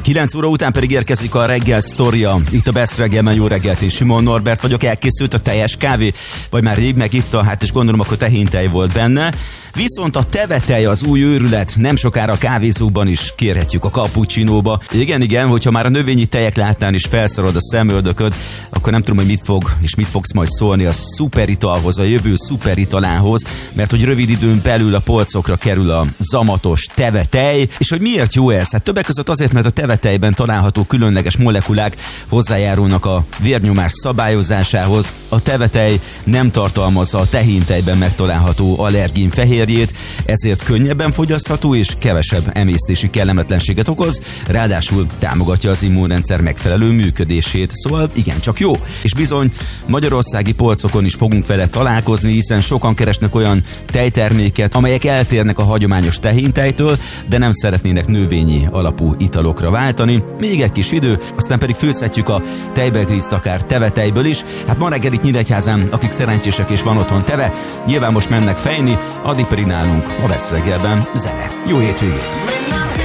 9 óra után pedig érkezik a reggel sztoria. Itt a Best Reggelben jó reggelt, én Simon Norbert vagyok. Elkészült a teljes kávé, vagy már rég megitta, hát és gondolom akkor tehintej volt benne. Viszont a tevetej az új őrület, nem sokára a kávézóban is kérhetjük a cappuccinóba. Igen, hogyha már a növényi tejek látnán is felszarod a szemöldököd, akkor nem tudom, hogy mit fogsz majd szólni a szuperitalhoz, a jövő szuperitalához, mert hogy rövid időn belül a polcokra kerül a zamatos tevetej, és hogy miért jó ez? Hát többek között azért, mert a tevetejben található különleges molekulák hozzájárulnak a vérnyomás szabályozásához. A tevetej nem tartalmazza a tehintejben megtalálható allergén fehérjét, ezért könnyebben fogyasztható és kevesebb emésztési kellemetlenséget okoz, ráadásul támogatja az immunrendszer megfelelő működését. Szóval igencsak jó. És bizony magyarországi polcokon is fogunk vele találkozni, hiszen sokan keresnek olyan tejterméket, amelyek eltérnek a hagyományos tehintejtől, de nem szeretnének növényi alapú italokra váltani. Még egy kis idő, aztán pedig főzhetjük a tejbelgrízt akár tevetejből is. Hát ma reggel itt Nyíregyházán, akik szerencsések és van otthon teve, nyilván most mennek fejni, addig pedig nálunk a Best Reggelben zene. Jó hétvégét!